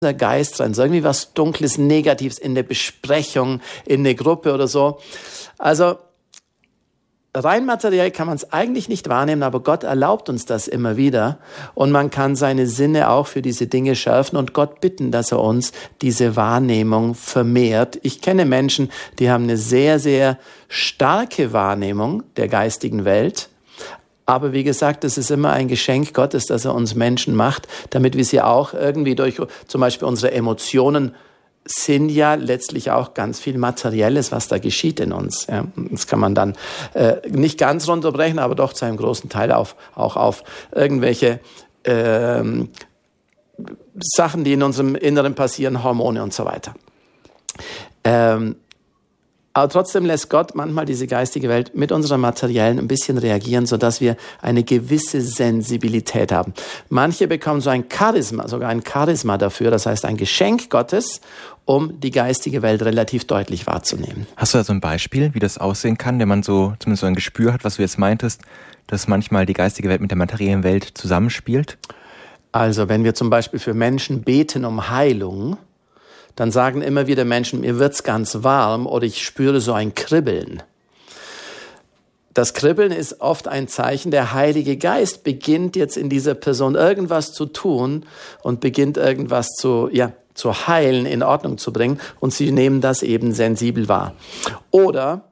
Geist rein, so irgendwie was Dunkles, Negatives in der Besprechung, in eine Gruppe oder so. Also rein materiell kann man es eigentlich nicht wahrnehmen, aber Gott erlaubt uns das immer wieder und man kann seine Sinne auch für diese Dinge schärfen und Gott bitten, dass er uns diese Wahrnehmung vermehrt. Ich kenne Menschen, die haben eine sehr, sehr starke Wahrnehmung der geistigen Welt. Aber wie gesagt, es ist immer ein Geschenk Gottes, dass er uns Menschen macht, damit wir sie auch irgendwie durch zum Beispiel unsere Emotionen sind ja letztlich auch ganz viel Materielles, was da geschieht in uns. Ja, das kann man dann nicht ganz runterbrechen, aber doch zu einem großen Teil auch auf irgendwelche Sachen, die in unserem Inneren passieren, Hormone und so weiter. Aber trotzdem lässt Gott manchmal diese geistige Welt mit unserer materiellen ein bisschen reagieren, sodass wir eine gewisse Sensibilität haben. Manche bekommen so ein Charisma, sogar ein Charisma dafür, das heißt ein Geschenk Gottes, um die geistige Welt relativ deutlich wahrzunehmen. Hast du da so ein Beispiel, wie das aussehen kann, wenn man so zumindest so ein Gespür hat, was du jetzt meintest, dass manchmal die geistige Welt mit der materiellen Welt zusammenspielt? Also wenn wir zum Beispiel für Menschen beten um Heilung, dann sagen immer wieder Menschen, mir wird's ganz warm oder ich spüre so ein Kribbeln. Das Kribbeln ist oft ein Zeichen, der Heilige Geist beginnt jetzt in dieser Person irgendwas zu tun und beginnt irgendwas zu heilen, in Ordnung zu bringen und sie nehmen das eben sensibel wahr. Oder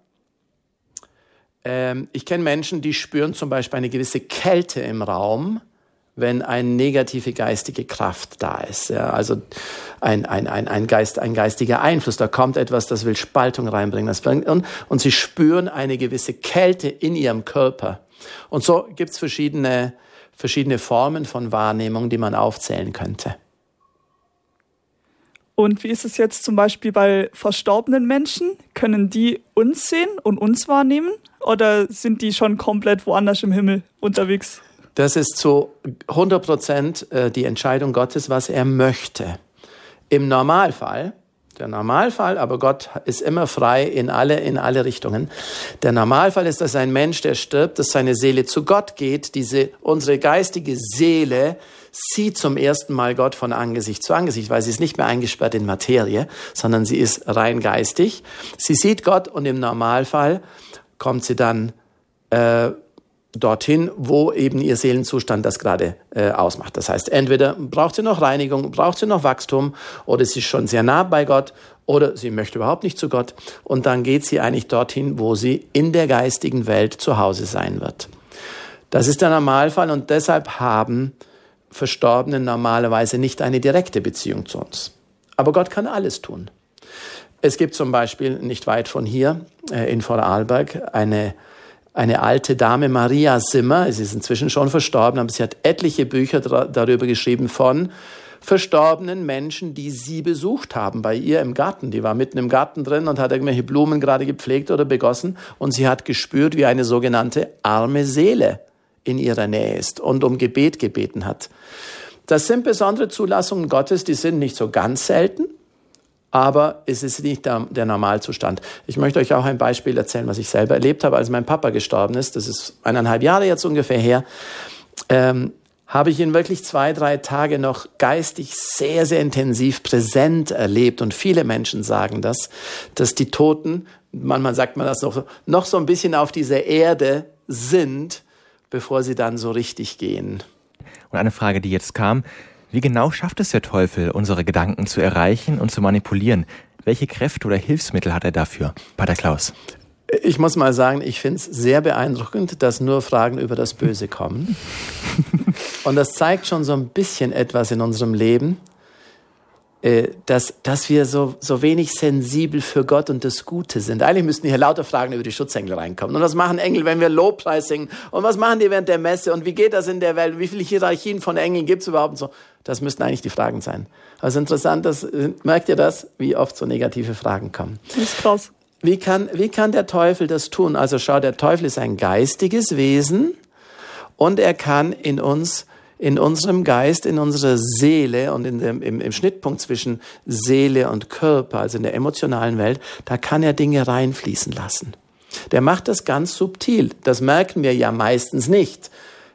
ich kenne Menschen, die spüren zum Beispiel eine gewisse Kälte im Raum, wenn eine negative geistige Kraft da ist. Ja, also ein geistiger Einfluss. Da kommt etwas, das will Spaltung reinbringen. Und sie spüren eine gewisse Kälte in ihrem Körper. Und so gibt es verschiedene Formen von Wahrnehmung, die man aufzählen könnte. Und wie ist es jetzt zum Beispiel bei verstorbenen Menschen? Können die uns sehen und uns wahrnehmen? Oder sind die schon komplett woanders im Himmel unterwegs? Das ist zu 100% die Entscheidung Gottes, was er möchte. Im Normalfall, aber Gott ist immer frei in alle Richtungen. Der Normalfall ist, dass ein Mensch, der stirbt, dass seine Seele zu Gott geht. Unsere geistige Seele sieht zum ersten Mal Gott von Angesicht zu Angesicht, weil sie ist nicht mehr eingesperrt in Materie, sondern sie ist rein geistig. Sie sieht Gott und im Normalfall kommt sie dann dorthin, wo eben ihr Seelenzustand das gerade ausmacht. Das heißt, entweder braucht sie noch Reinigung, braucht sie noch Wachstum oder sie ist schon sehr nah bei Gott oder sie möchte überhaupt nicht zu Gott und dann geht sie eigentlich dorthin, wo sie in der geistigen Welt zu Hause sein wird. Das ist der Normalfall und deshalb haben Verstorbene normalerweise nicht eine direkte Beziehung zu uns. Aber Gott kann alles tun. Es gibt zum Beispiel nicht weit von hier in Vorarlberg eine alte Dame, Maria Simmer, sie ist inzwischen schon verstorben, aber sie hat etliche Bücher darüber geschrieben von verstorbenen Menschen, die sie besucht haben bei ihr im Garten. Die war mitten im Garten drin und hat irgendwelche Blumen gerade gepflegt oder begossen und sie hat gespürt, wie eine sogenannte arme Seele in ihrer Nähe ist und um Gebet gebeten hat. Das sind besondere Zulassungen Gottes, die sind nicht so ganz selten, aber es ist nicht der Normalzustand. Ich möchte euch auch ein Beispiel erzählen, was ich selber erlebt habe, als mein Papa gestorben ist. Das ist 1,5 Jahre jetzt ungefähr her. Habe ich ihn wirklich 2-3 Tage noch geistig sehr, sehr intensiv präsent erlebt. Und viele Menschen sagen das, dass die Toten, manchmal sagt man das noch so ein bisschen auf dieser Erde sind, bevor sie dann so richtig gehen. Und eine Frage, die jetzt kam: Wie genau schafft es der Teufel, unsere Gedanken zu erreichen und zu manipulieren? Welche Kräfte oder Hilfsmittel hat er dafür, Pater Klaus? Ich muss mal sagen, ich finde es sehr beeindruckend, dass nur Fragen über das Böse kommen. Und das zeigt schon so ein bisschen etwas in unserem Leben, dass wir so wenig sensibel für Gott und das Gute sind. Eigentlich müssten hier lauter Fragen über die Schutzengel reinkommen. Und was machen Engel, wenn wir Lobpreis singen? Und was machen die während der Messe? Und wie geht das in der Welt? Wie viele Hierarchien von Engeln gibt es überhaupt? Und so. Das müssten eigentlich die Fragen sein. Also interessant, merkt ihr das, wie oft so negative Fragen kommen? Das ist krass. Wie kann der Teufel das tun? Also schau, der Teufel ist ein geistiges Wesen und er kann in uns, in unserem Geist, in unserer Seele und im Schnittpunkt zwischen Seele und Körper, also in der emotionalen Welt, da kann er Dinge reinfließen lassen. Der macht das ganz subtil. Das merken wir ja meistens nicht.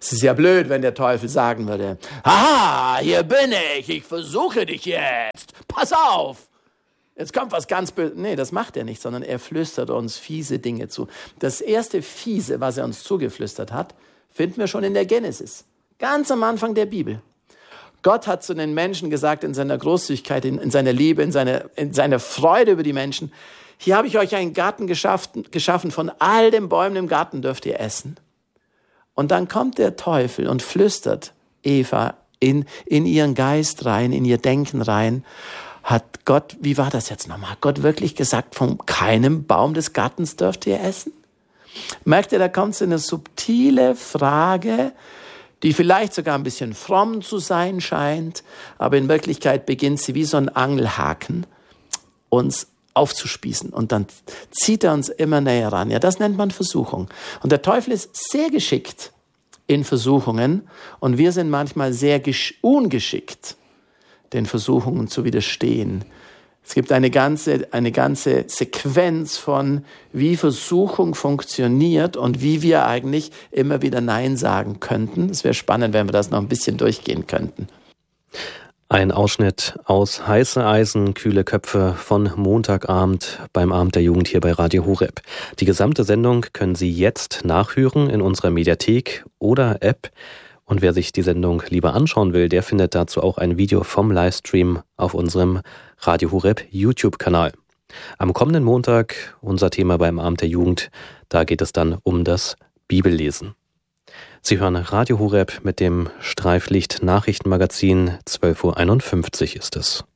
Es ist ja blöd, wenn der Teufel sagen würde, haha, hier bin ich versuche dich jetzt, pass auf. Jetzt kommt was ganz Böses. Nee, das macht er nicht, sondern er flüstert uns fiese Dinge zu. Das erste Fiese, was er uns zugeflüstert hat, finden wir schon in der Genesis. Ganz am Anfang der Bibel. Gott hat zu den Menschen gesagt, in seiner Großzügigkeit, in seiner Liebe, in seiner Freude über die Menschen, hier habe ich euch einen Garten geschaffen, von all den Bäumen im Garten dürft ihr essen. Und dann kommt der Teufel und flüstert Eva in ihren Geist rein, in ihr Denken rein. Hat Gott, wie war das jetzt nochmal? Hat Gott wirklich gesagt, von keinem Baum des Gartens dürft ihr essen? Merkt ihr, da kommt so eine subtile Frage, die vielleicht sogar ein bisschen fromm zu sein scheint, aber in Wirklichkeit beginnt sie wie so ein Angelhaken, uns aufzuspießen. Und dann zieht er uns immer näher ran. Ja, das nennt man Versuchung. Und der Teufel ist sehr geschickt in Versuchungen und wir sind manchmal sehr ungeschickt, den Versuchungen zu widerstehen. Es gibt eine ganze Sequenz von, wie Versuchung funktioniert und wie wir eigentlich immer wieder Nein sagen könnten. Es wäre spannend, wenn wir das noch ein bisschen durchgehen könnten. Ein Ausschnitt aus Heiße Eisen, kühle Köpfe von Montagabend beim Abend der Jugend hier bei Radio Horeb. Die gesamte Sendung können Sie jetzt nachhören in unserer Mediathek oder App. Und wer sich die Sendung lieber anschauen will, der findet dazu auch ein Video vom Livestream auf unserem Radio Horeb YouTube-Kanal. Am kommenden Montag unser Thema beim Abend der Jugend, da geht es dann um das Bibellesen. Sie hören Radio Horeb mit dem Streiflicht-Nachrichtenmagazin, 12:51 Uhr ist es.